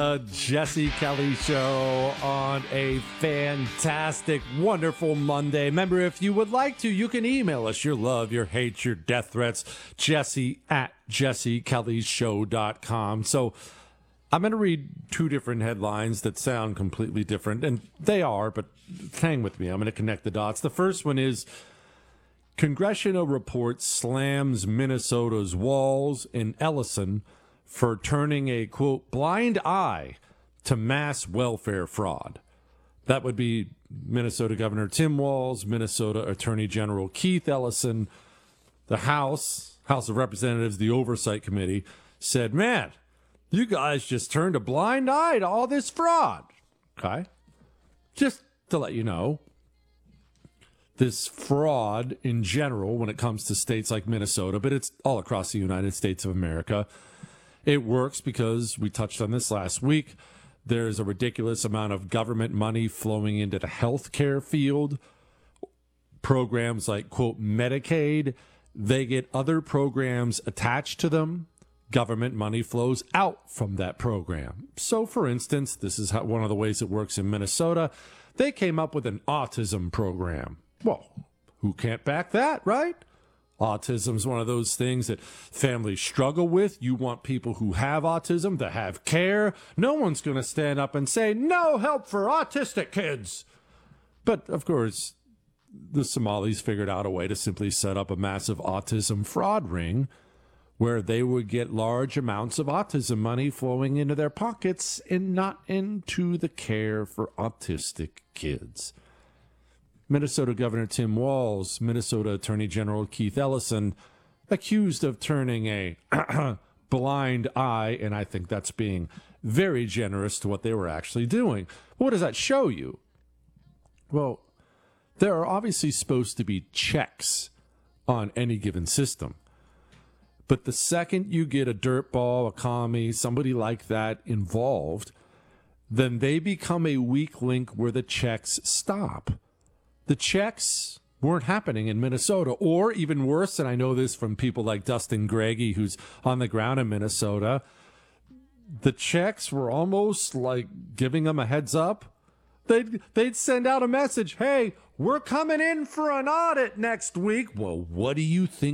Jesse Kelly Show on a fantastic, wonderful Monday. Remember, if you would like to, you can email us your love, your hate, your death threats, jesse@jessekellyshow.com. So I'm going to read two different headlines that sound completely different, and they are, but hang with me. I'm going to connect the dots. The first one is Congressional Report slams Minnesota's Walz in Ellison for turning a, quote, blind eye to mass welfare fraud. That would be Minnesota Governor Tim Walz, Minnesota Attorney General Keith Ellison. The House of Representatives, the Oversight Committee, said, man, you guys just turned a blind eye to all this fraud. Okay? Just to let you know, this fraud in general when it comes to states like Minnesota, but it's all across the United States of America. It works because we touched on this last week. There's a ridiculous amount of government money flowing into the healthcare field. Programs like, quote, Medicaid, they get other programs attached to them. Government money flows out from that program. So, for instance, this is one of the ways it works in Minnesota. They came up with an autism program. Well, who can't back that, right? Autism is one of those things that families struggle with. You want people who have autism to have care. No one's going to stand up and say, no help for autistic kids. But, of course, the Somalis figured out a way to simply set up a massive autism fraud ring where they would get large amounts of autism money flowing into their pockets and not into the care for autistic kids. Minnesota Governor Tim Walz, Minnesota Attorney General Keith Ellison, accused of turning a blind eye, and I think that's being very generous to what they were actually doing. What does that show you? Well, there are obviously supposed to be checks on any given system. But the second you get a dirtball, a commie, somebody like that involved, then they become a weak link where the checks stop. The checks weren't happening in Minnesota, or even worse, and I know this from people like Dustin Greggy, who's on the ground in Minnesota, the checks were almost like giving them a heads up. They'd send out a message, hey, we're coming in for an audit next week. Well, what do you think